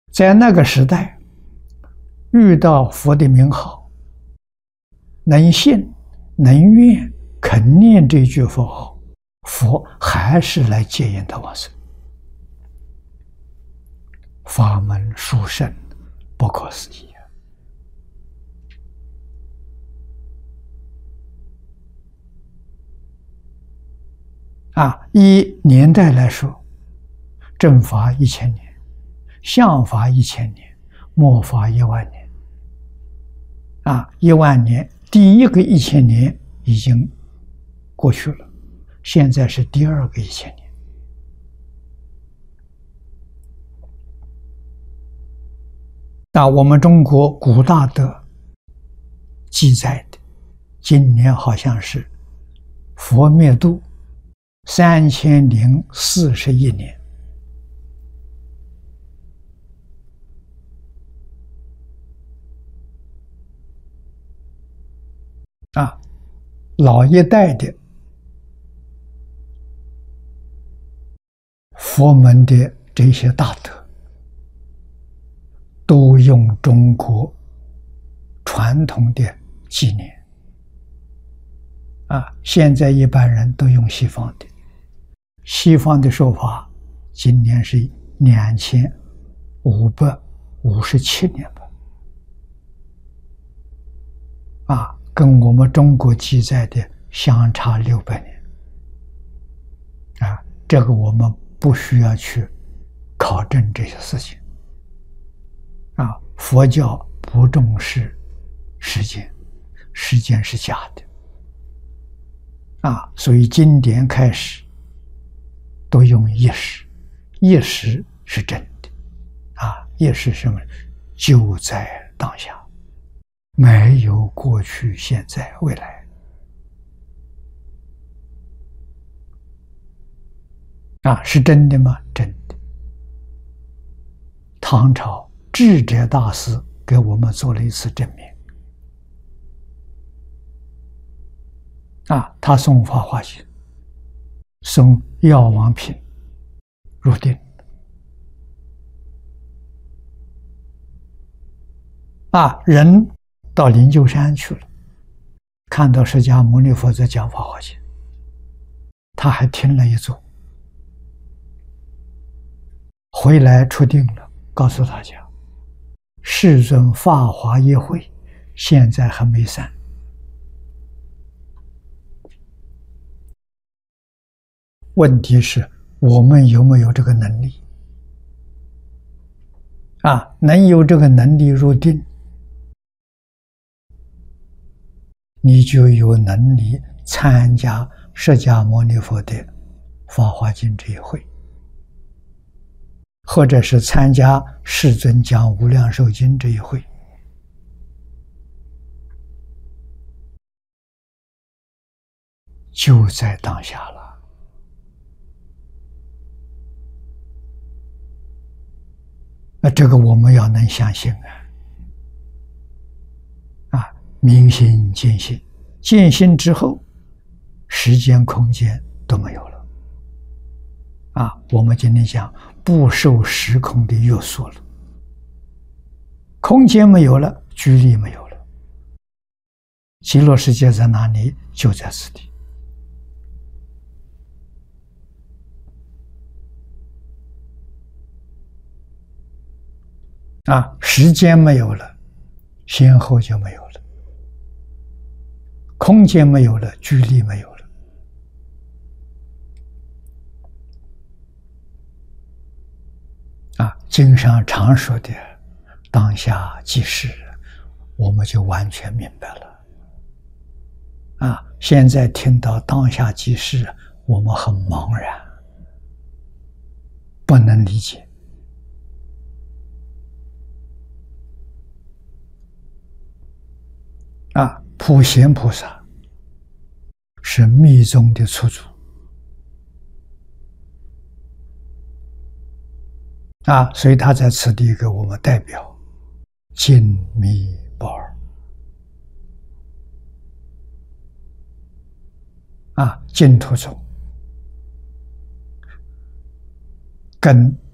在那个时代，遇到佛的名号，能信、能愿、肯念这句佛号，佛还是来接引他往生。法门殊胜，不可思议以年代来说，正法1000年，相法1000年，末法10000年。10000年，第一个1000年已经过去了，现在是第二个1000年。我们中国古大德记载的，今年好像是佛灭度3041年。老一代的佛门的这些大德，都用中国传统的纪年。现在一般人都用西方的。西方的说法，今年是2557年吧。跟我们中国记载的相差600年。这个我们不需要去考证这些事情。佛教不重视时间，时间是假的。所以经典开始都用一时，一时是真的。一时是什么？就在当下，没有过去、现在、未来。是真的吗？真的。唐朝智者大师给我们做了一次证明。他送《法华经》，送药王品入定。人到灵鹫山去了，看到释迦牟尼佛在讲《法华经》，他还听了一座，回来出定了，告诉大家，世尊法华一会现在还没散。问题是我们有没有这个能力？能有这个能力入定，你就有能力参加释迦牟尼佛的法华经这一会，或者是参加世尊讲无量寿经这一会。就在当下了。这个我们要能相信明心见性，见性之后，时间空间都没有了。我们今天讲不受时空的约束了，空间没有了，距离没有了。极乐世界在哪里？就在此地。时间没有了，先后就没有了；空间没有了，距离没有了。经上常说的当下即是，我们就完全明白了。现在听到当下即是，我们很茫然，不能理解。普贤菩萨是密宗的初祖。所以他在此地给我们代表净密不二。净土宗跟